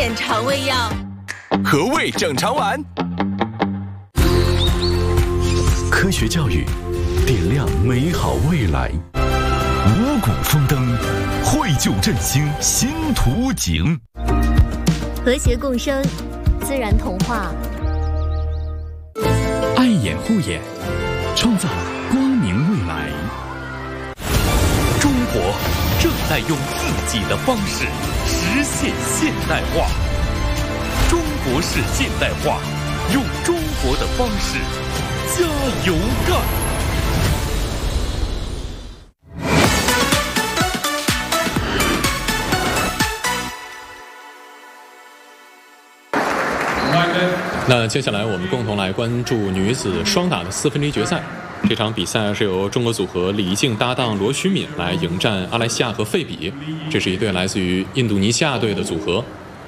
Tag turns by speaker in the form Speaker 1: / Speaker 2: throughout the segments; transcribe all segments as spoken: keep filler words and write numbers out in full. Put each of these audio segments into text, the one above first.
Speaker 1: 点肠胃药。
Speaker 2: 和胃整肠丸，
Speaker 3: 科学教育点亮美好未来，五谷丰登，绘就振兴新图景。
Speaker 4: 和谐共生，自然童话。
Speaker 3: 爱眼护眼，创造光明未来。中国正在用自己的方式实现现代化。中国式现代化，用中国的方式加油干！
Speaker 5: 那接下来我们共同来关注女子双打的四分之一决赛。这场比赛是由中国组合李静搭档罗徐敏来迎战阿莱西亚和费比，这是一对来自于印度尼西亚队的组合。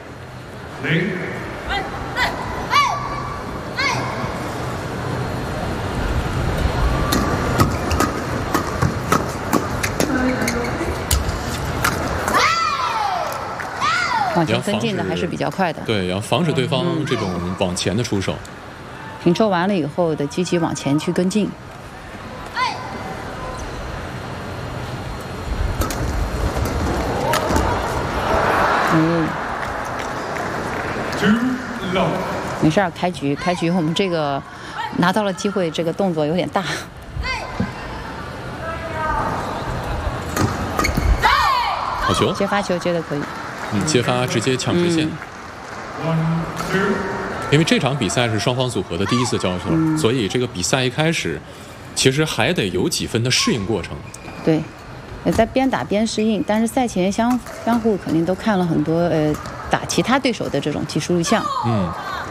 Speaker 6: 往前跟进的还是比较快的，
Speaker 5: 对，要防止对方这种往前的出手。
Speaker 6: 平抽完了以后的积极往前去跟进。嗯，没事儿，开局开局我们这个拿到了机会，这个动作有点大。
Speaker 5: 好球，
Speaker 6: 接发球接的可以。
Speaker 5: 嗯，接发直接抢直线。嗯、因为这场比赛是双方组合的第一次交手，嗯、所以这个比赛一开始，其实还得有几分的适应过程。
Speaker 6: 对，也在边打边适应，但是赛前相相互肯定都看了很多呃打其他对手的这种技术录像。
Speaker 5: 嗯。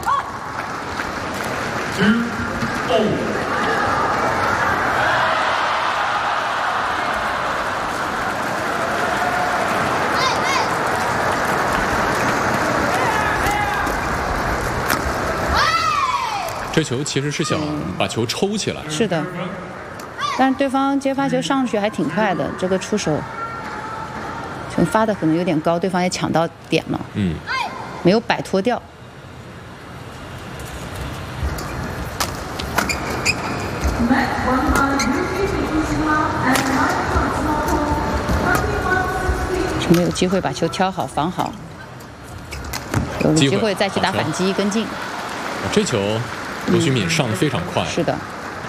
Speaker 5: 这球其实是想把球抽起来，
Speaker 6: 嗯、是的，但是对方接发球上去还挺快的，这个出手球发的可能有点高，对方也抢到点了，
Speaker 5: 嗯，
Speaker 6: 没有摆脱掉。没有机会把球挑好防好，有了机会再去打反击跟进。
Speaker 5: 这球罗徐敏上得非常快，
Speaker 6: 是的。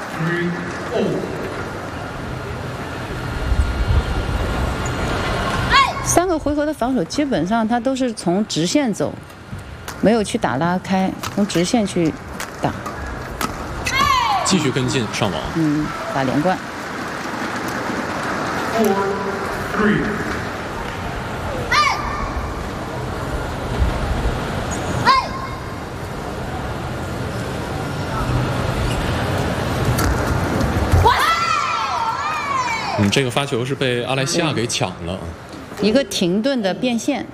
Speaker 6: 三个回合的防守基本上他都是从直线走，没有去打拉开，从直线去打。
Speaker 5: 继续跟进上网，
Speaker 6: 嗯，打连贯。
Speaker 5: 嗯，这个发球是被阿莱西亚给抢了，
Speaker 6: 一个停顿的变线。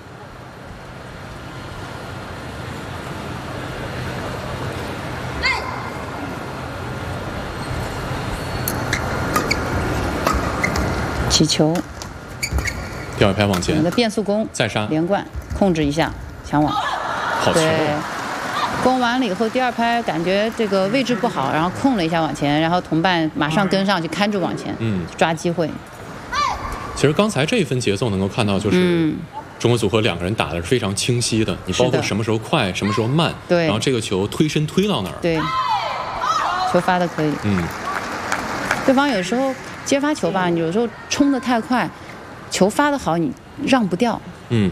Speaker 6: 起球，
Speaker 5: 掉一拍往前，
Speaker 6: 我们的变速攻
Speaker 5: 再杀
Speaker 6: 连贯，控制一下抢网，
Speaker 5: 好球！
Speaker 6: 攻完了以后，第二拍感觉这个位置不好，然后控了一下往前，然后同伴马上跟上去看住往前，
Speaker 5: 嗯，
Speaker 6: 抓机会。
Speaker 5: 其实刚才这一分节奏能够看到，就是中国组合两个人打的是非常清晰的，你包括什么时候快，什么时候慢，
Speaker 6: 对，
Speaker 5: 然后这个球推身推到哪儿，
Speaker 6: 对，球发的可以，
Speaker 5: 嗯，
Speaker 6: 对方有时候接发球吧，你有时候冲的太快，球发的好，你让不掉，
Speaker 5: 嗯。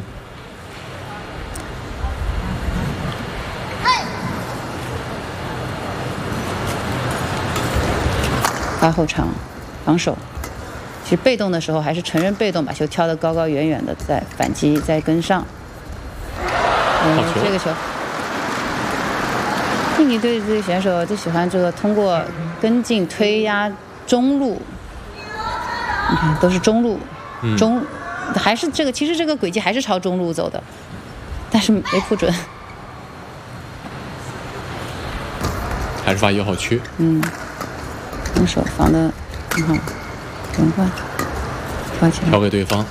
Speaker 6: 发后场，防守。其实被动的时候还是承认被动，把球挑得高高远远的，再反击，再跟上。
Speaker 5: 嗯，
Speaker 6: 这个球，印尼队这些选手就喜欢这个通过跟进推压中路，你看都是中路，
Speaker 5: 嗯、
Speaker 6: 中还是这个，其实这个轨迹还是朝中路走的，但是没扑准。
Speaker 5: 还是发一号区。
Speaker 6: 嗯。防守防的很好，连贯，挑起来，
Speaker 5: 挑给对方。